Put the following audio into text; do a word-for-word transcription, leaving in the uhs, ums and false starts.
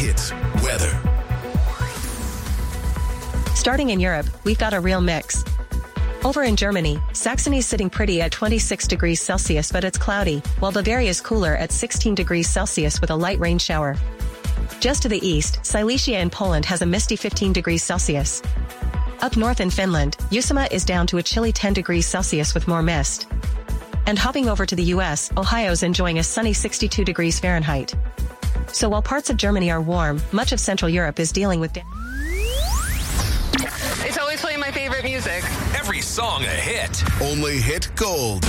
Hits weather. Starting in Europe, we've got a real mix. Over in Germany, Saxony's sitting pretty at twenty-six degrees Celsius, but it's cloudy, while Bavaria's cooler at sixteen degrees Celsius with a light rain shower. Just to the east, Silesia in Poland has a misty fifteen degrees Celsius. Up north in Finland, Uusimaa is down to a chilly ten degrees Celsius with more mist. And hopping over to the U S, Ohio's enjoying a sunny sixty-two degrees Fahrenheit. So while parts of Germany are warm, much of Central Europe is dealing with... It's always playing my favorite music. Every song a hit. Only Hit Gold.